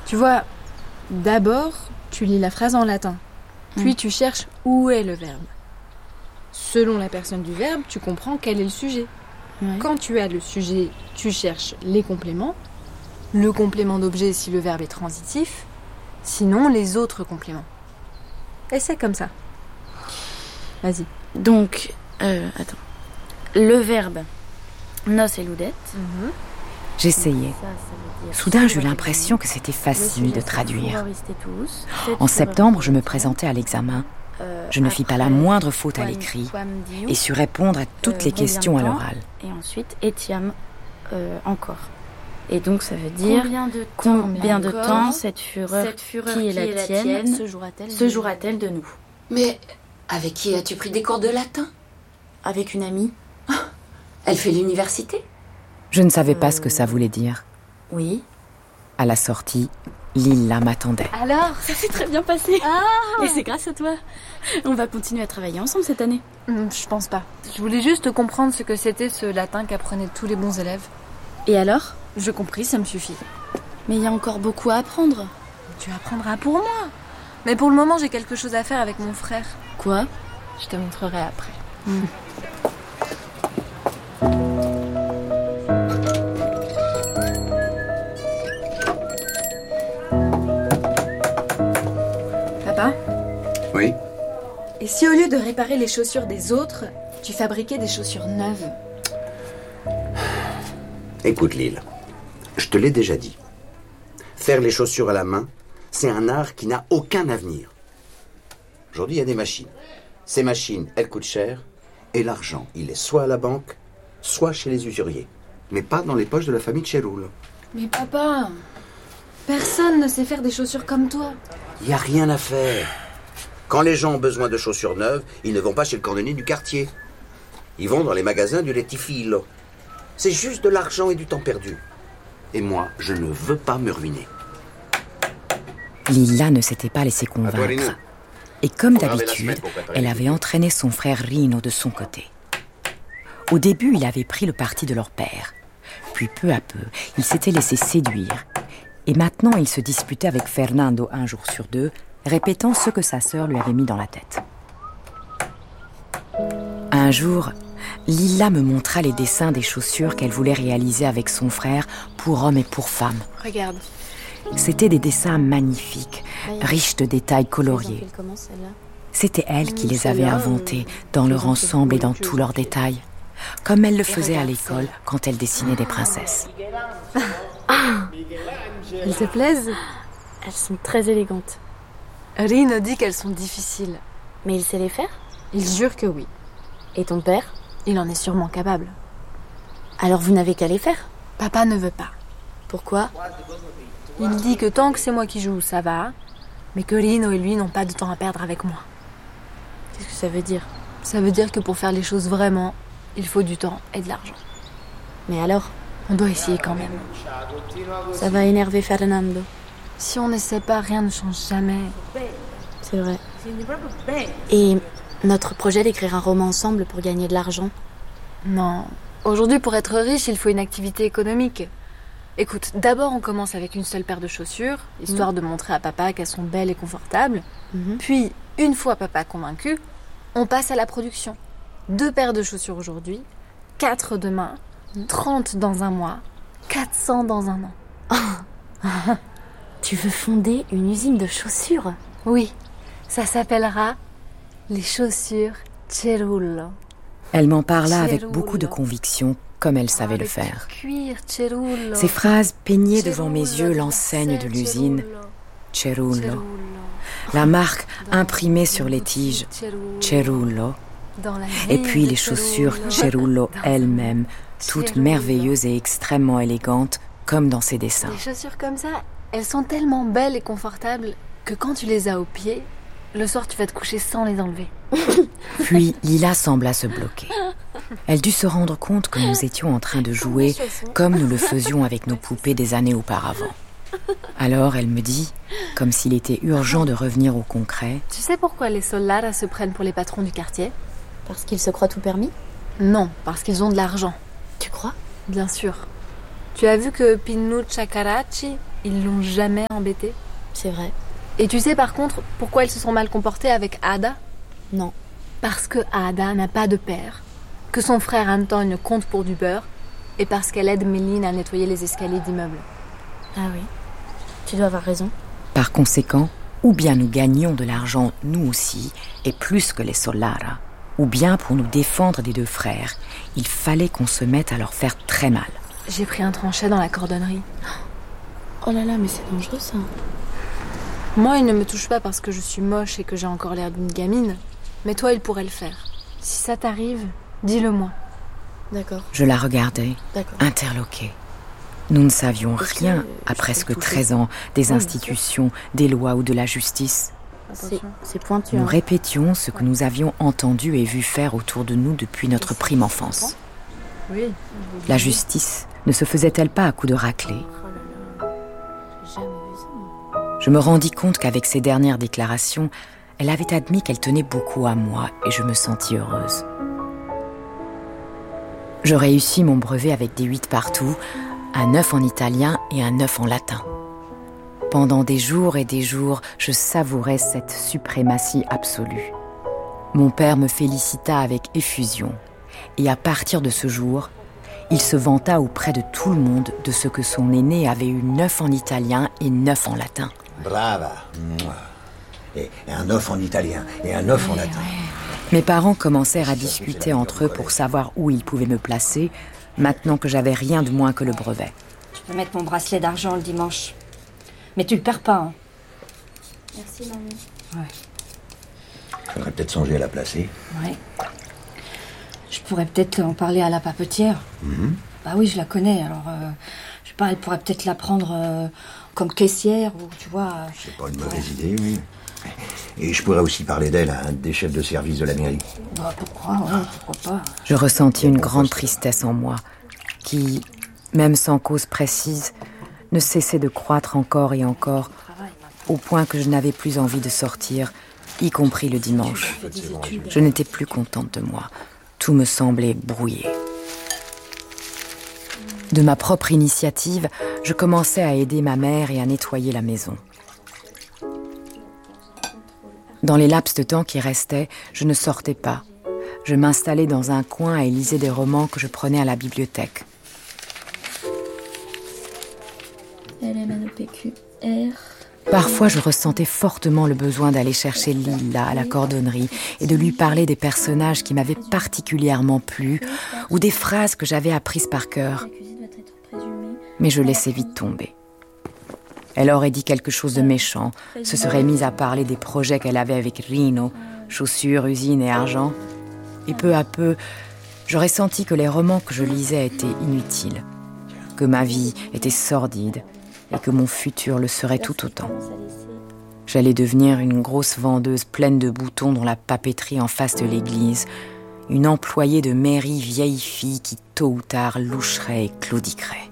Tu vois, d'abord, tu lis la phrase en latin. Puis tu cherches où est le verbe. Selon la personne du verbe, tu comprends quel est le sujet. Ouais. Quand tu as le sujet, tu cherches les compléments. Le complément d'objet si le verbe est transitif. Sinon, les autres compléments. Et c'est comme ça. Vas-y. Donc, attends. Le verbe nos et ludette. J'essayais. Soudain, j'eus l'impression que c'était facile de traduire. En septembre, je me présentais à l'examen. Je ne fis pas la moindre faute à l'écrit et sus répondre à toutes les questions à l'oral. Et ensuite, etiam encore. Et donc, ça veut dire combien de temps cette fureur qui est la tienne se jouera-t-elle de nous? Mais avec qui as-tu pris des cours de latin? Avec une amie. Elle fait l'université? Je ne savais pas ce que ça voulait dire. Oui. À la sortie, Lila m'attendait. Alors, ça s'est très bien passé. Et c'est grâce à toi. On va continuer à travailler ensemble cette année. Je pense pas. Je voulais juste comprendre ce que c'était ce latin qu'apprenaient tous les bons élèves. Et alors? Je compris, ça me suffit. Mais il y a encore beaucoup à apprendre. Tu apprendras pour moi. Mais pour le moment, j'ai quelque chose à faire avec mon frère. Quoi? Je te montrerai après. Papa? Oui. Et si au lieu de réparer les chaussures des autres, tu fabriquais des chaussures neuves? Écoute, Lille, je te l'ai déjà dit. Faire les chaussures à la main, c'est un art qui n'a aucun avenir. Aujourd'hui, il y a des machines. Ces machines, elles coûtent cher, et l'argent, il est soit à la banque, soit chez les usuriers. Mais pas dans les poches de la famille Cheroul. Mais papa, personne ne sait faire des chaussures comme toi. Il n'y a rien à faire. Quand les gens ont besoin de chaussures neuves, ils ne vont pas chez le cordonnier du quartier. Ils vont dans les magasins du Lettifilo. C'est juste de l'argent et du temps perdu. Et moi, je ne veux pas me ruiner. Lila ne s'était pas laissée convaincre. Et comme d'habitude, elle avait entraîné son frère Rino de son côté. Au début, il avait pris le parti de leur père. Puis peu à peu, il s'était laissé séduire. Et maintenant, il se disputait avec Fernando un jour sur deux, répétant ce que sa sœur lui avait mis dans la tête. Un jour, Lila me montra les dessins des chaussures qu'elle voulait réaliser avec son frère pour hommes et pour femmes. Regarde. C'étaient des dessins magnifiques, riches de détails coloriés. C'était elle qui les avait inventés dans leur ensemble et dans tous leurs détails, comme elle le faisait à l'école quand elle dessinait des princesses. Elles te plaisent? Elles sont très élégantes. Rino dit qu'elles sont difficiles. Mais il sait les faire? Il jure que oui. Et ton père? Il en est sûrement capable. Alors vous n'avez qu'à les faire? Papa ne veut pas. Pourquoi? Il dit que tant que c'est moi qui joue, ça va. Mais que Rino et lui n'ont pas de temps à perdre avec moi. Qu'est-ce que ça veut dire? Ça veut dire que pour faire les choses vraiment, il faut du temps et de l'argent. Mais alors? On doit essayer quand même. Ça va énerver Fernando. Si on n'essaie pas, rien ne change jamais. C'est vrai. Et notre projet d'écrire un roman ensemble pour gagner de l'argent? Non. Aujourd'hui, pour être riche, il faut une activité économique. Écoute, d'abord on commence avec une seule paire de chaussures, histoire de montrer à papa qu'elles sont belles et confortables. Puis, une fois papa convaincu, on passe à la production. 2 paires de chaussures aujourd'hui, 4 demain, 30 dans un mois, 400 dans un an. Tu veux fonder une usine de chaussures? Oui, ça s'appellera les chaussures Cerullo. Elle m'en parla avec beaucoup de conviction, comme elle savait le faire. Ces phrases peignaient devant mes yeux l'enseigne de l'usine Cerullo, la marque imprimée sur les tiges Cerullo, et puis les chaussures Cerullo elles-mêmes, toutes merveilleuses et extrêmement élégantes, comme dans ses dessins. Les chaussures comme ça, elles sont tellement belles et confortables que quand tu les as aux pieds, le soir tu vas te coucher sans les enlever. Puis Lila sembla se bloquer. Elle dut se rendre compte que nous étions en train de jouer comme nous le faisions avec nos poupées des années auparavant. Alors elle me dit, comme s'il était urgent de revenir au concret: Tu sais pourquoi les Solara se prennent pour les patrons du quartier? Parce qu'ils se croient tout permis? Non, parce qu'ils ont de l'argent. Tu crois? Bien sûr. Tu as vu que Pinuccia Carracci, Ils l'ont jamais embêtée. C'est vrai. Et tu sais par contre pourquoi ils se sont mal comportés avec Ada? Non. Parce que Ada n'a pas de père, que son frère Antonio compte pour du beurre, et parce qu'elle aide Méline à nettoyer les escaliers d'immeubles. Ah oui, tu dois avoir raison. Par conséquent, ou bien nous gagnions de l'argent nous aussi, et plus que les Solara, ou bien pour nous défendre des deux frères, il fallait qu'on se mette à leur faire très mal. J'ai pris un tranchet dans la cordonnerie. Oh là là, mais c'est dangereux ça. Moi, il ne me touche pas parce que je suis moche et que j'ai encore l'air d'une gamine. Mais toi, il pourrait le faire. Si ça t'arrive, dis-le-moi. D'accord. Je la regardais, interloquée. Nous ne savions rien, à presque 13 ans, des institutions, des lois ou de la justice. C'est pointu. Nous répétions ce que nous avions entendu et vu faire autour de nous depuis notre prime enfance. Oui. La justice ne se faisait-elle pas à coups de raclée? Je me rendis compte qu'avec ces dernières déclarations, elle avait admis qu'elle tenait beaucoup à moi et je me sentis heureuse. Je réussis mon brevet avec des 8 partout, un 9 en italien et un 9 en latin. Pendant des jours et des jours, je savourais cette suprématie absolue. Mon père me félicita avec effusion. Et à partir de ce jour, il se vanta auprès de tout le monde de ce que son aîné avait eu 9 en italien et 9 en latin. Brava. Et un 9 en italien et un 9 en latin. Mes parents commencèrent à discuter entre eux pour savoir où ils pouvaient me placer, maintenant que j'avais rien de moins que le brevet. Je peux mettre mon bracelet d'argent le dimanche. Mais tu le perds pas, hein. Merci, mamie. Ouais. Faudrait peut-être songer à la placer. Ouais. Je pourrais peut-être en parler à la papetière. Bah oui, je la connais, alors... je sais pas, elle pourrait peut-être la prendre comme caissière, ou tu vois... C'est pas une mauvaise idée, oui. Et je pourrais aussi parler d'elle à un des chefs de service de la mairie. Bah pourquoi pas. Je ressentis une grande tristesse en moi, qui, même sans cause précise, ne cessait de croître encore et encore, au point que je n'avais plus envie de sortir, y compris le dimanche. Je n'étais plus contente de moi. Tout me semblait brouillé. De ma propre initiative, je commençais à aider ma mère et à nettoyer la maison. Dans les laps de temps qui restaient, je ne sortais pas. Je m'installais dans un coin et lisais des romans que je prenais à la bibliothèque. LMNOPQR. Parfois, je ressentais fortement le besoin d'aller chercher Lila à la cordonnerie et de lui parler des personnages qui m'avaient particulièrement plu ou des phrases que j'avais apprises par cœur. Mais je laissais vite tomber. Elle aurait dit quelque chose de méchant, se serait mise à parler des projets qu'elle avait avec Rino, chaussures, usines et argent. Et peu à peu, j'aurais senti que les romans que je lisais étaient inutiles, que ma vie était sordide et que mon futur le serait tout autant. J'allais devenir une grosse vendeuse pleine de boutons dans la papeterie en face de l'église, une employée de mairie vieille fille qui tôt ou tard loucherait et claudiquerait.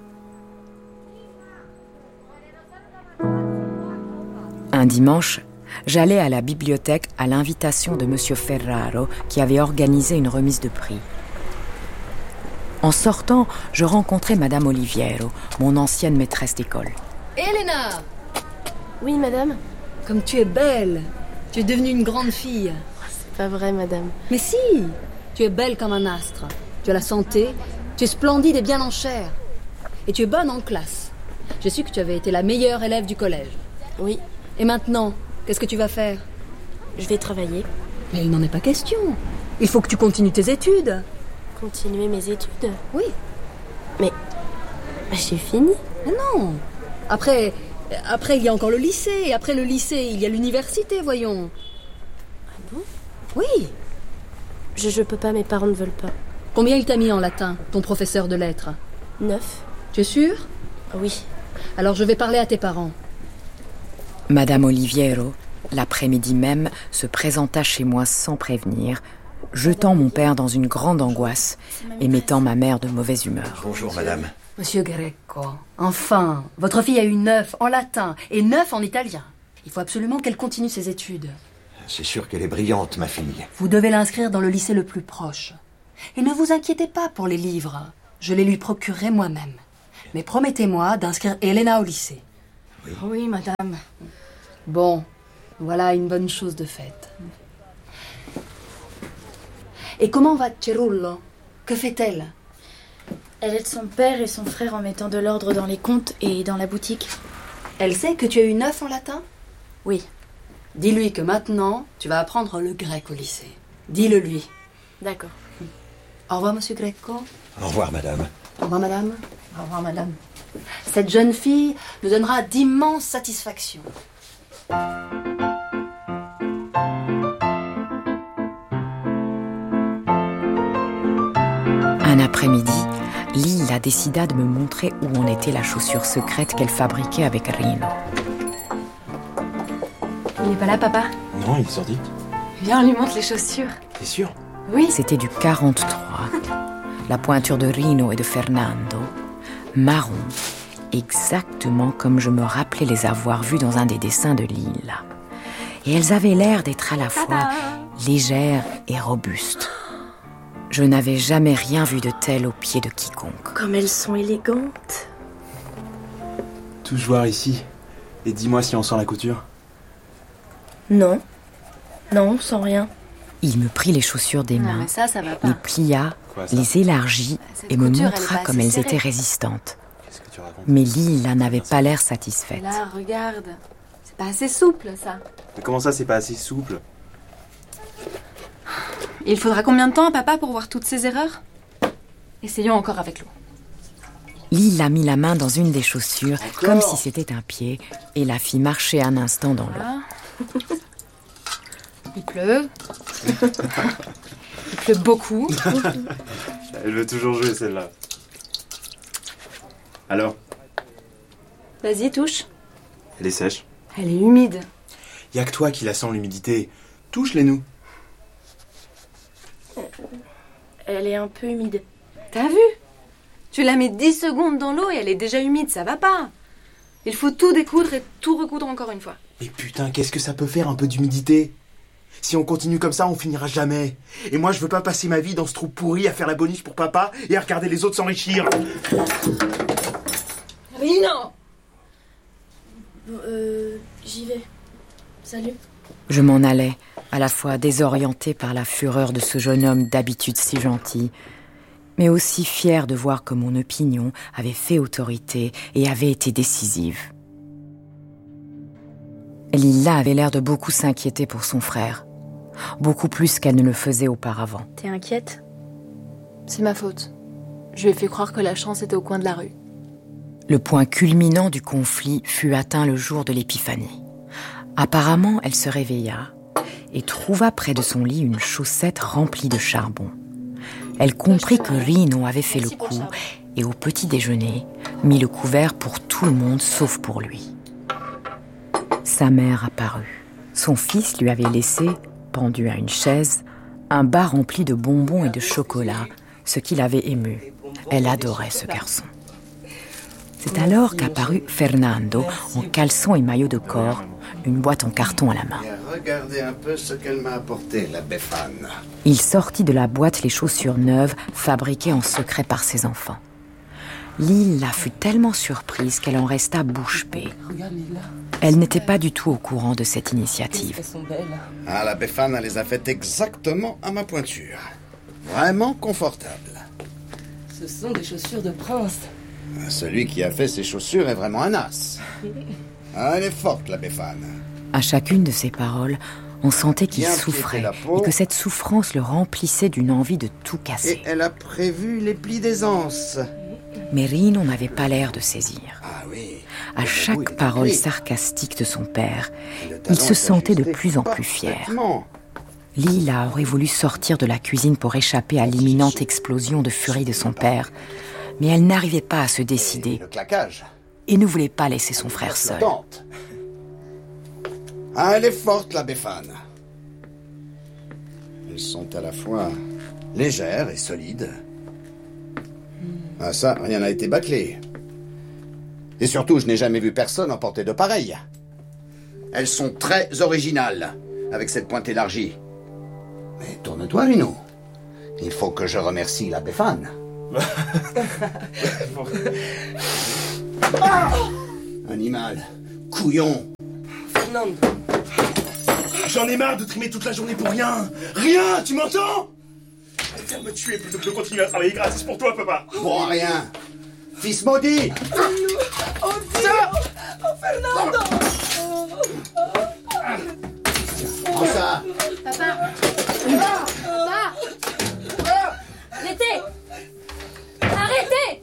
Un dimanche, j'allais à la bibliothèque à l'invitation de M. Ferraro qui avait organisé une remise de prix. En sortant, je rencontrai Madame Oliviero, mon ancienne maîtresse d'école. Elena! Oui, madame? Comme tu es belle! Tu es devenue une grande fille. C'est pas vrai, madame. Mais si! Tu es belle comme un astre. Tu as la santé, tu es splendide et bien en chair. Et tu es bonne en classe. J'ai su que tu avais été la meilleure élève du collège. Oui. Et maintenant, qu'est-ce que tu vas faire? Je vais travailler. Mais il n'en est pas question. Il faut que tu continues tes études. Continuer mes études? Oui. Mais j'ai fini. Mais non. Après, il y a encore le lycée. Et après le lycée, il y a l'université, voyons. Ah bon? Oui. Je peux pas, mes parents ne veulent pas. Combien il t'a mis en latin, ton professeur de lettres? 9. Tu es sûr? Oui. Alors je vais parler à tes parents. Madame Oliviero, l'après-midi même, se présenta chez moi sans prévenir, jetant mon père dans une grande angoisse et mettant ma mère de mauvaise humeur. Bonjour, madame. Monsieur Greco, enfin, votre fille a eu 9 en latin et 9 en italien. Il faut absolument qu'elle continue ses études. C'est sûr qu'elle est brillante, ma fille. Vous devez l'inscrire dans le lycée le plus proche. Et ne vous inquiétez pas pour les livres. Je les lui procurerai moi-même. Mais promettez-moi d'inscrire Elena au lycée. Oui, madame. Bon, voilà une bonne chose de faite. Et comment va Cerullo? Que fait-elle? Elle aide son père et son frère en mettant de l'ordre dans les comptes et dans la boutique. Elle sait que tu as eu 9 en latin? Oui. Dis-lui que maintenant, tu vas apprendre le grec au lycée. Dis-le lui. D'accord. Au revoir, monsieur Greco. Au revoir, madame. Au revoir, madame. Au revoir, madame. Cette jeune fille nous donnera d'immenses satisfactions. Un après-midi, Lila décida de me montrer où en était la chaussure secrète qu'elle fabriquait avec Rino. Il n'est pas là, papa? Non, il est sorti. Viens, on lui montre les chaussures. T'es sûr? Oui. C'était du 43. La pointure de Rino et de Fernando, marron, exactement comme je me rappelais les avoir vues dans un des dessins de Lila. Et elles avaient l'air d'être à la fois légères et robustes. Je n'avais jamais rien vu de tel aux pieds de quiconque. Comme elles sont élégantes. Touche voir ici. Et dis-moi si on sent la couture. Non. Non, sans rien. Il me prit les chaussures des mains, mais ça va pas. les plia, Quoi, ça? les élargit et me montra comme elles étaient résistantes. Qu'est-ce que tu racontes? Mais Lila n'avait pas l'air satisfaite. Là, regarde. C'est pas assez souple, ça. Mais comment ça, c'est pas assez souple? Il faudra combien de temps à papa pour voir toutes ces erreurs? Essayons encore avec l'eau. Lila mit la main dans une des chaussures, comme si c'était un pied, et la fit marcher un instant dans l'eau. Voilà. Il pleut. Il pleut beaucoup. Elle veut toujours jouer, celle-là. Alors? Vas-y, touche. Elle est sèche. Elle est humide. Y'a que toi qui la sens, l'humidité. Touche-les-nous. Elle est un peu humide. T'as vu? Tu la mets 10 secondes dans l'eau et elle est déjà humide, ça va pas. Il faut tout découdre et tout recoudre encore une fois. Mais putain, qu'est-ce que ça peut faire, un peu d'humidité? Si on continue comme ça, on finira jamais. Et moi, je veux pas passer ma vie dans ce trou pourri à faire la boniche pour papa et à regarder les autres s'enrichir. Rino! J'y vais. Salut. Je m'en allais, à la fois désorientée par la fureur de ce jeune homme d'habitude si gentil, mais aussi fière de voir que mon opinion avait fait autorité et avait été décisive. Lila avait l'air de beaucoup s'inquiéter pour son frère, beaucoup plus qu'elle ne le faisait auparavant. T'es inquiète? C'est ma faute. Je lui ai fait croire que la chance était au coin de la rue. Le point culminant du conflit fut atteint le jour de l'épiphanie. Apparemment, elle se réveilla et trouva près de son lit une chaussette remplie de charbon. Elle comprit que Rino avait fait le coup et au petit déjeuner, mit le couvert pour tout le monde sauf pour lui. Sa mère apparut. Son fils lui avait laissé, pendu à une chaise, un bas rempli de bonbons et de chocolat, ce qui l'avait ému. Elle adorait ce garçon. C'est alors qu'apparut Fernando, en caleçon et maillot de corps, une boîte en carton à la main. Regardez un peu ce qu'elle m'a apporté, la Befana. Il sortit de la boîte les chaussures neuves, fabriquées en secret par ses enfants. Lila fut tellement surprise qu'elle en resta bouche bée. Elle n'était pas du tout au courant de cette initiative. Ah, la Befana les a faites exactement à ma pointure. Vraiment confortable. Ce sont des chaussures de prince. Celui qui a fait ces chaussures est vraiment un as. Ah, elle est forte, la Befana. À chacune de ses paroles, on sentait qu'il souffrait et que cette souffrance le remplissait d'une envie de tout casser. Et elle a prévu les plis d'aisance. Mais Rino n'avait pas l'air de saisir. Ah oui. À chaque parole sarcastique de son père, il se sentait de plus en plus fier. Lila aurait voulu sortir de la cuisine pour échapper à l'imminente explosion de furie de son père, mais elle n'arrivait pas à se décider et ne voulait pas laisser son frère seul. Ah, elle est forte, la Befana. Elles sont à la fois légères et solides. Ah ça, rien n'a été bâclé. Et surtout, je n'ai jamais vu personne en porter de pareilles. Elles sont très originales, avec cette pointe élargie. Mais tourne-toi, Rino. Il faut que je remercie la Befana. Animal, Couillon. Fernando. J'en ai marre de trimer toute la journée pour rien. Rien, tu m'entends? Elle vient de me tuer plutôt que de continuer à travailler gratis pour toi, papa. Pour rien. Fils maudit. Oh Dieu. Oh Fernando. Prends ça. Papa. Arrêtez. Arrêtez.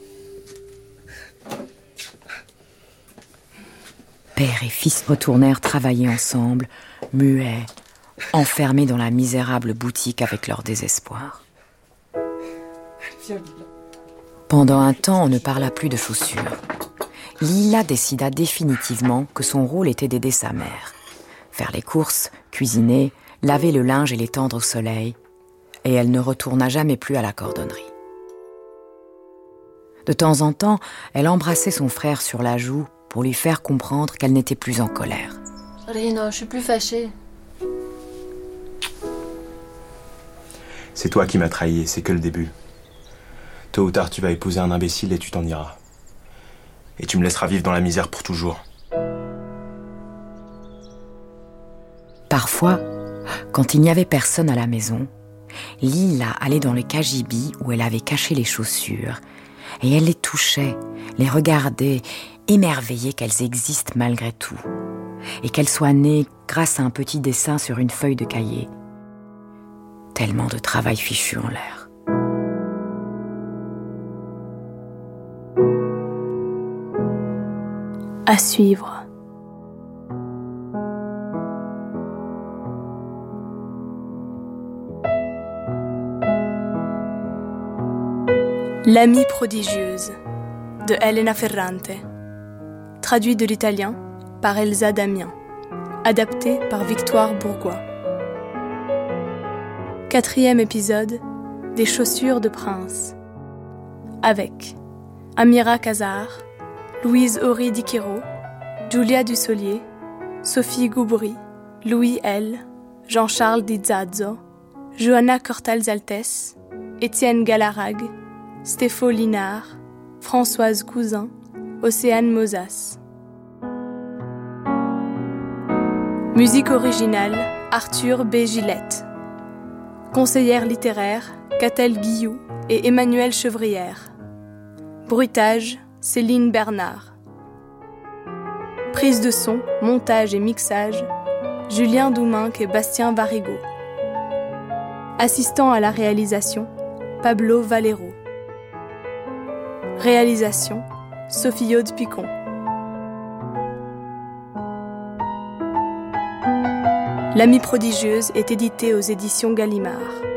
Père et fils retournèrent travailler ensemble, muets, enfermés dans la misérable boutique avec leur désespoir. Pendant un temps, on ne parla plus de chaussures. Lila décida définitivement que son rôle était d'aider sa mère. Faire les courses, cuisiner, laver le linge et l'étendre au soleil. Et elle ne retourna jamais plus à la cordonnerie. De temps en temps, elle embrassait son frère sur la joue pour lui faire comprendre qu'elle n'était plus en colère. Rino, je suis plus fâchée. C'est toi qui m'as trahi, c'est que le début. Tôt ou tard, tu vas épouser un imbécile et tu t'en iras. Et tu me laisseras vivre dans la misère pour toujours. Parfois, quand il n'y avait personne à la maison, Lila allait dans le cagibi où elle avait caché les chaussures et elle les touchait, les regardait, émerveillée qu'elles existent malgré tout et qu'elles soient nées grâce à un petit dessin sur une feuille de cahier. Tellement de travail fichu en l'air. À suivre. L'amie prodigieuse de Elena Ferrante. Traduit de l'italien par Elsa Damien. Adapté par Victoire Bourgois. 4e épisode des chaussures de prince. Avec Amira Casar, Louise Horry Diquero, Giulia Dussolier, Sophie Goubry, Louis L, Jean-Charles Di Zazzo, Johanna Cortals-Altes, Étienne Galarag, Stéphane Linard, Françoise Cousin, Océane Mosas. Musique originale, Arthur B. Gillette. Conseillère littéraire, Catel Guillou et Emmanuelle Chevrière. Bruitage, Céline Bernard. Prise de son, montage et mixage, Julien Douminc et Bastien Varigo. Assistant à la réalisation, Pablo Valero. Réalisation, Sophie Aude Picon. L'Amie prodigieuse est édité aux éditions Gallimard.